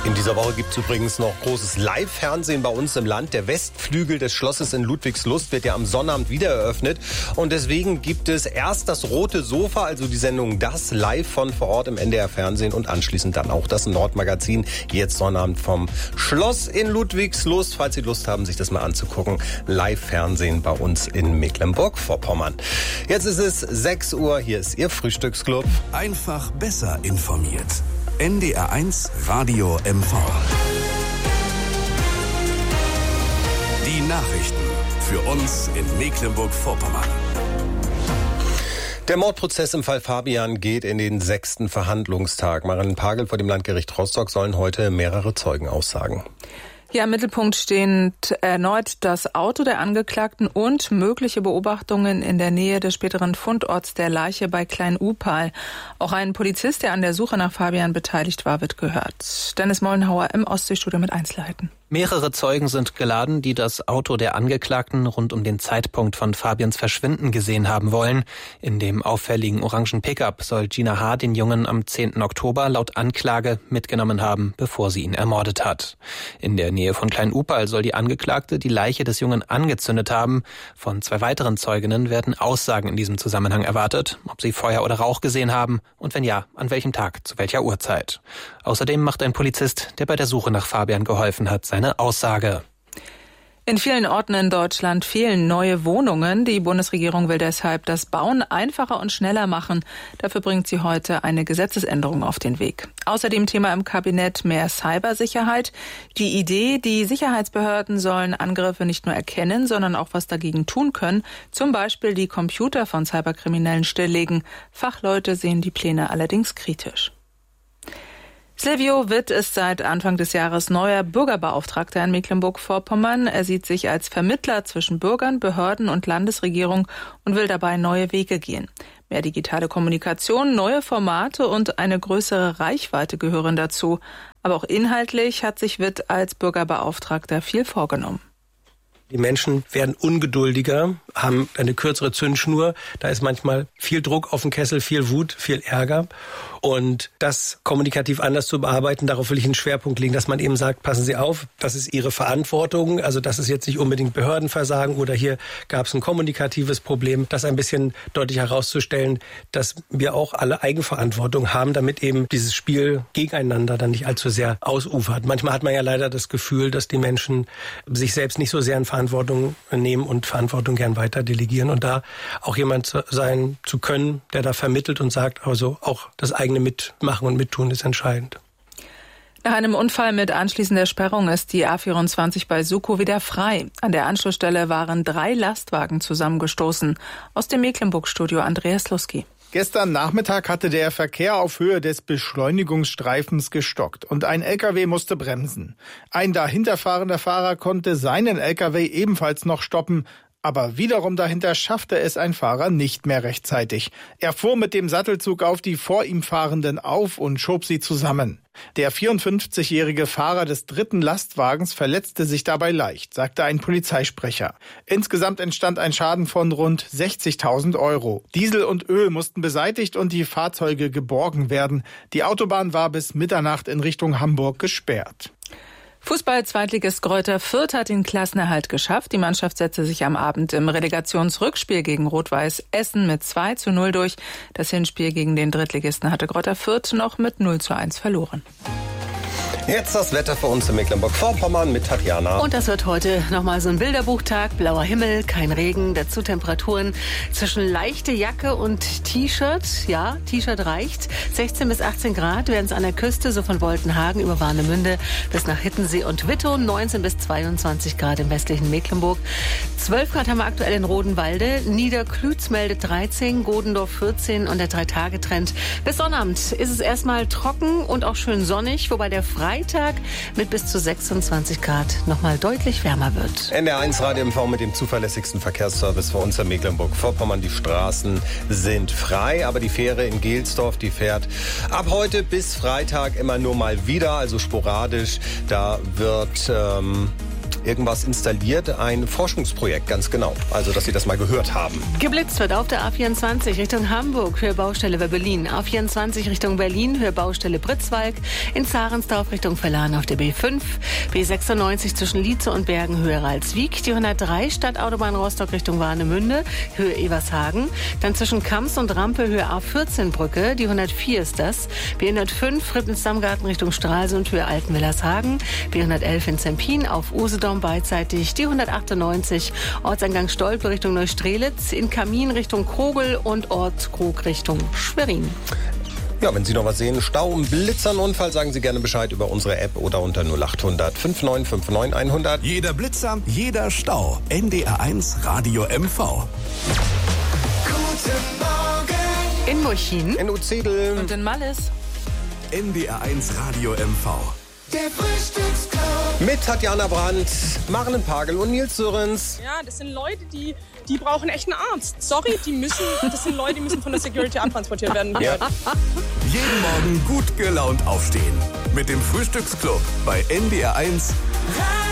In dieser Woche gibt es übrigens noch großes Live-Fernsehen bei uns im Land. Der Westflügel des Schlosses in Ludwigslust wird ja am Sonnabend wieder eröffnet. Und deswegen gibt es erst das Rote Sofa, also die Sendung Das live von vor Ort im NDR-Fernsehen und anschließend dann auch das Nordmagazin, jetzt Sonnabend vom Schloss in Ludwigslust. Falls Sie Lust haben, sich das mal anzugucken, Live-Fernsehen bei uns in Mecklenburg-Vorpommern. Jetzt ist es 6 Uhr, hier ist Ihr Frühstücksclub. Einfach besser informiert. NDR1 Radio MV. Die Nachrichten für uns in Mecklenburg-Vorpommern. Der Mordprozess im Fall Fabian geht in den 6. Verhandlungstag. Marilyn Pagel vor dem Landgericht Rostock sollen heute mehrere Zeugen aussagen. Ja, im Mittelpunkt stehen erneut das Auto der Angeklagten und mögliche Beobachtungen in der Nähe des späteren Fundorts der Leiche bei Klein-Upal. Auch ein Polizist, der an der Suche nach Fabian beteiligt war, wird gehört. Dennis Mollenhauer im Ostseestudio mit Einzelheiten. Mehrere Zeugen sind geladen, die das Auto der Angeklagten rund um den Zeitpunkt von Fabians Verschwinden gesehen haben wollen. In dem auffälligen orangen Pickup soll Gina H. den Jungen am 10. Oktober laut Anklage mitgenommen haben, bevor sie ihn ermordet hat. In der Nähe von Klein-Upal soll die Angeklagte die Leiche des Jungen angezündet haben. Von 2 weiteren Zeuginnen werden Aussagen in diesem Zusammenhang erwartet, ob sie Feuer oder Rauch gesehen haben und wenn ja, an welchem Tag, zu welcher Uhrzeit. Außerdem macht ein Polizist, der bei der Suche nach Fabian geholfen hat, seine Aussage. In vielen Orten in Deutschland fehlen neue Wohnungen. Die Bundesregierung will deshalb das Bauen einfacher und schneller machen. Dafür bringt sie heute eine Gesetzesänderung auf den Weg. Außerdem Thema im Kabinett mehr Cybersicherheit. Die Idee, die Sicherheitsbehörden sollen Angriffe nicht nur erkennen, sondern auch was dagegen tun können. Zum Beispiel die Computer von Cyberkriminellen stilllegen. Fachleute sehen die Pläne allerdings kritisch. Silvio Witt ist seit Anfang des Jahres neuer Bürgerbeauftragter in Mecklenburg-Vorpommern. Er sieht sich als Vermittler zwischen Bürgern, Behörden und Landesregierung und will dabei neue Wege gehen. Mehr digitale Kommunikation, neue Formate und eine größere Reichweite gehören dazu. Aber auch inhaltlich hat sich Witt als Bürgerbeauftragter viel vorgenommen. Die Menschen werden ungeduldiger, haben eine kürzere Zündschnur. Da ist manchmal viel Druck auf den Kessel, viel Wut, viel Ärger. Und das kommunikativ anders zu bearbeiten, darauf will ich einen Schwerpunkt legen, dass man eben sagt, passen Sie auf, das ist Ihre Verantwortung. Also das ist jetzt nicht unbedingt Behördenversagen oder hier gab es ein kommunikatives Problem. Das ein bisschen deutlich herauszustellen, dass wir auch alle Eigenverantwortung haben, damit eben dieses Spiel gegeneinander dann nicht allzu sehr ausufert. Manchmal hat man ja leider das Gefühl, dass die Menschen sich selbst nicht so sehr in Verantwortung nehmen und Verantwortung gern weiter delegieren. Und da auch jemand sein zu können, der da vermittelt und sagt, also auch das eigene Mitmachen und Mittun ist entscheidend. Nach einem Unfall mit anschließender Sperrung ist die A24 bei Sukow wieder frei. An der Anschlussstelle waren 3 Lastwagen zusammengestoßen. Aus dem Mecklenburg-Studio Andreas Luski. Gestern Nachmittag hatte der Verkehr auf Höhe des Beschleunigungsstreifens gestockt und ein LKW musste bremsen. Ein dahinterfahrender Fahrer konnte seinen LKW ebenfalls noch stoppen, aber wiederum dahinter schaffte es ein Fahrer nicht mehr rechtzeitig. Er fuhr mit dem Sattelzug auf die vor ihm Fahrenden auf und schob sie zusammen. Der 54-jährige Fahrer des 3. Lastwagens verletzte sich dabei leicht, sagte ein Polizeisprecher. Insgesamt entstand ein Schaden von rund 60.000 €. Diesel und Öl mussten beseitigt und die Fahrzeuge geborgen werden. Die Autobahn war bis Mitternacht in Richtung Hamburg gesperrt. Fußball-Zweitligist Greuther Fürth hat den Klassenerhalt geschafft. Die Mannschaft setzte sich am Abend im Relegationsrückspiel gegen Rot-Weiß Essen mit 2:0 durch. Das Hinspiel gegen den Drittligisten hatte Greuther Fürth noch mit 0:1 verloren. Jetzt das Wetter für uns in Mecklenburg-Vorpommern mit Tatjana. Und das wird heute nochmal so ein Bilderbuchtag. Blauer Himmel, kein Regen, dazu Temperaturen zwischen leichte Jacke und T-Shirt. Ja, T-Shirt reicht. 16 bis 18 Grad werden es an der Küste, so von Woltenhagen über Warnemünde bis nach Hittensee und Wittow. 19 bis 22 Grad im westlichen Mecklenburg. 12 Grad haben wir aktuell in Rodenwalde. Niederklütz meldet 13, Godendorf 14 und der 3-Tage-Trend. Bis Sonnabend ist es erstmal trocken und auch schön sonnig, wobei der Freitag mit bis zu 26 Grad nochmal deutlich wärmer wird. NDR1 Radio MV mit dem zuverlässigsten Verkehrsservice für uns in Mecklenburg-Vorpommern. Die Straßen sind frei, aber die Fähre in Gelsdorf, die fährt ab heute bis Freitag immer nur mal wieder, also sporadisch. Da wird irgendwas installiert. Ein Forschungsprojekt, ganz genau. Also, dass Sie das mal gehört haben. Geblitzt wird auf der A24 Richtung Hamburg, Höhe Baustelle bei Berlin. A24 Richtung Berlin, Höhe Baustelle Pritzwalk. In Zarensdorf Richtung Verlan auf der B5. B96 zwischen Lietze und Bergen, Höhe Ralswiek. Die 103 Stadtautobahn Rostock Richtung Warnemünde, Höhe Evershagen. Dann zwischen Kams und Rampe, Höhe A14 Brücke. Die 104 ist das. B105 Ribnitz-Dammgarten Richtung Stralsund, Höhe Altenwillershagen. B111 in Zempin auf Usedom beidseitig. Die 198 Ortseingang Stolpe Richtung Neustrelitz. In Kamin Richtung Kogel und Ortskrug Richtung Schwerin. Ja, wenn Sie noch was sehen, Stau, Blitzern, Unfall, sagen Sie gerne Bescheid über unsere App oder unter 0800 5959 100. Jeder Blitzer, jeder Stau. NDR1 Radio MV. Guten Morgen. In Murchin. In Uzedel. Und in Mallis. NDR1 Radio MV. Der Frühstücksclub. Mit Tatjana Brandt, Maren Pagel und Nils Sörens. Ja, das sind Leute, die brauchen echt einen Arzt. Sorry, das sind Leute, die müssen von der Security abtransportiert werden. Ja. Jeden Morgen gut gelaunt aufstehen. Mit dem Frühstücksclub bei NDR1